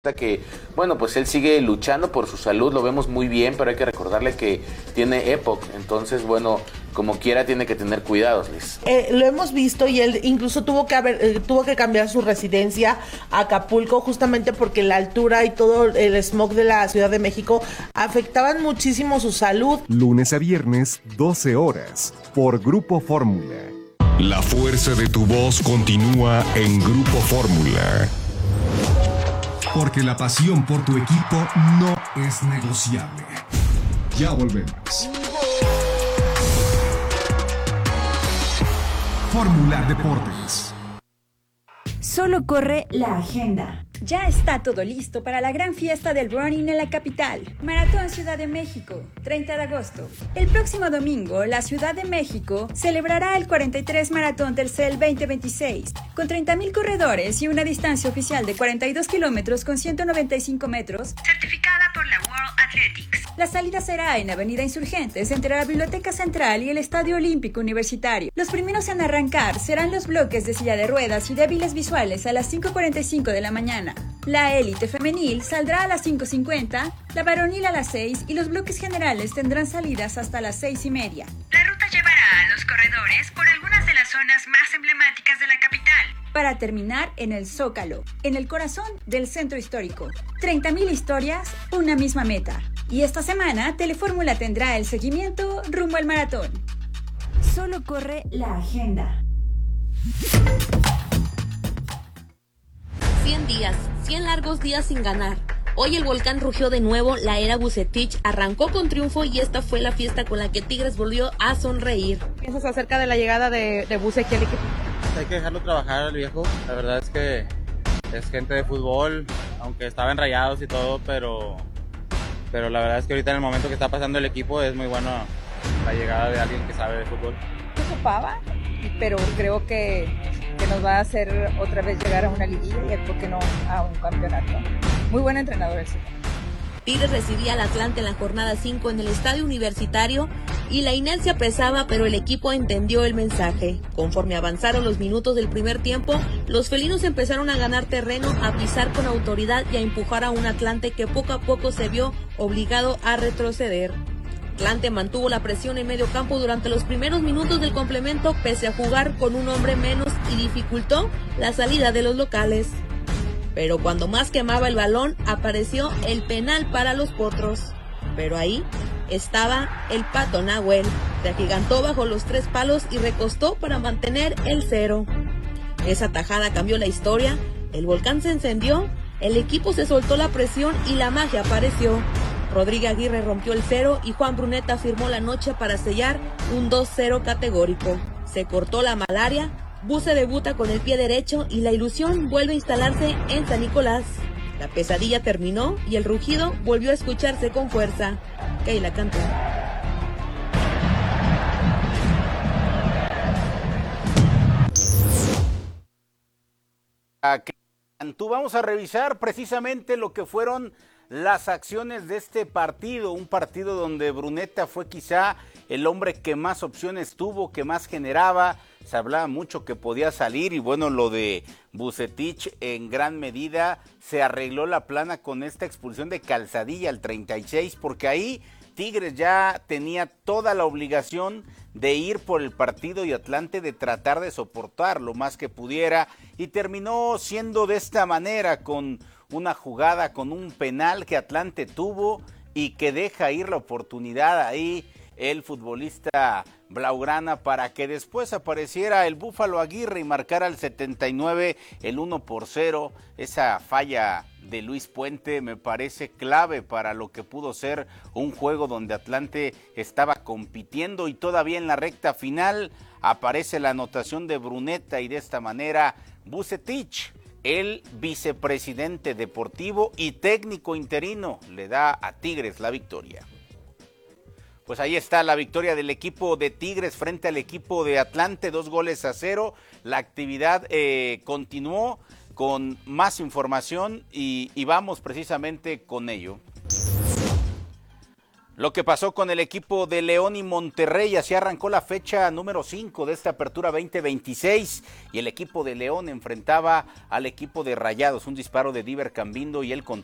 que, bueno, pues él sigue luchando por su salud, lo vemos muy bien, pero hay que recordarle que tiene EPOC, entonces, bueno, como quiera tiene que tener cuidados, Liz. Lo hemos visto y él incluso tuvo que cambiar su residencia a Acapulco justamente porque la altura y todo el smog de la Ciudad de México afectaban muchísimo su salud. Lunes a viernes, 12 horas, por Grupo Fórmula. La fuerza de tu voz continúa en Grupo Fórmula. Porque la pasión por tu equipo no es negociable. Ya volvemos. Fórmula Deportes. Solo corre la agenda. Ya está todo listo para la gran fiesta del running en la capital. Maratón Ciudad de México, 30 de agosto. El próximo domingo, la Ciudad de México celebrará el 43 Maratón Telcel 2026, con 30,000 corredores y una distancia oficial de 42 kilómetros con 195 metros, certificada por la World Athletics. La salida será en Avenida Insurgentes, entre la Biblioteca Central y el Estadio Olímpico Universitario. Los primeros en arrancar serán los bloques de silla de ruedas y débiles visuales a las 5:45 de la mañana. La élite femenil saldrá a las 5:50, la varonil a las 6 y los bloques generales tendrán salidas hasta las 6:30. La ruta llevará a los corredores por algunas de las zonas más emblemáticas de la capital, para terminar en el Zócalo, en el corazón del centro histórico. 30,000 historias, una misma meta. Y esta semana, Telefórmula tendrá el seguimiento rumbo al maratón. Solo corre la agenda. 100 días, 100 largos días sin ganar. Hoy el volcán rugió de nuevo, la era Vucetich arrancó con triunfo y esta fue la fiesta con la que Tigres volvió a sonreír. ¿Qué piensas acerca de la llegada de Vuce aquí al equipo? Hay que dejarlo trabajar al viejo, la verdad es que es gente de fútbol, aunque estaban rayados y todo, pero la verdad es que ahorita en el momento que está pasando el equipo es muy bueno la llegada de alguien que sabe de fútbol. Se ocupaba, pero creo que nos va a hacer otra vez llegar a una liguilla y por qué no a un campeonato. Muy buen entrenador ese. Tigres recibía al Atlante en la jornada 5 en el Estadio Universitario y la inercia pesaba, pero el equipo entendió el mensaje. Conforme avanzaron los minutos del primer tiempo, los felinos empezaron a ganar terreno, a pisar con autoridad y a empujar a un Atlante que poco a poco se vio obligado a retroceder. Atlante mantuvo la presión en medio campo durante los primeros minutos del complemento, pese a jugar con un hombre menos, y dificultó la salida de los locales. Pero cuando más quemaba el balón, apareció el penal para los potros. Pero ahí estaba el Pato Nahuel. Se agigantó bajo los 3 palos y recostó para mantener el 0. Esa tajada cambió la historia, el volcán se encendió, el equipo se soltó la presión y la magia apareció. Rodrigo Aguirre rompió el 0 y Juan Bruneta firmó la noche para sellar un 2-0 categórico. Se cortó la malaria, Vuce debuta con el pie derecho y la ilusión vuelve a instalarse en San Nicolás. La pesadilla terminó y el rugido volvió a escucharse con fuerza. Keila Cantú. Vamos a revisar precisamente lo que fueron las acciones de este partido, un partido donde Bruneta fue quizá el hombre que más opciones tuvo, que más generaba, se hablaba mucho que podía salir y bueno, lo de Vucetich en gran medida se arregló la plana con esta expulsión de Calzadilla al 36, porque ahí Tigres ya tenía toda la obligación de ir por el partido y Atlante de tratar de soportar lo más que pudiera y terminó siendo de esta manera con una jugada, con un penal que Atlante tuvo y que deja ir la oportunidad ahí el futbolista blaugrana para que después apareciera el Búfalo Aguirre y marcara al 79 el 1-0. Esa falla de Luis Puente me parece clave para lo que pudo ser un juego donde Atlante estaba compitiendo y todavía en la recta final aparece la anotación de Bruneta y de esta manera Vucetich, el vicepresidente deportivo y técnico interino, le da a Tigres la victoria. Pues ahí está la victoria del equipo de Tigres frente al equipo de Atlante, 2-0. La actividad continuó con más información y vamos precisamente con ello. Lo que pasó con el equipo de León y Monterrey, así arrancó la fecha número 5 de esta apertura 2026 y el equipo de León enfrentaba al equipo de Rayados, un disparo de Diver Cambindo y el